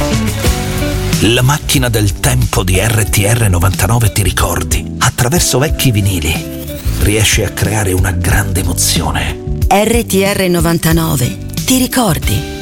La macchina del tempo di RTR 99 ti ricordi, attraverso vecchi vinili, riesce a creare una grande emozione. RTR 99, ti ricordi?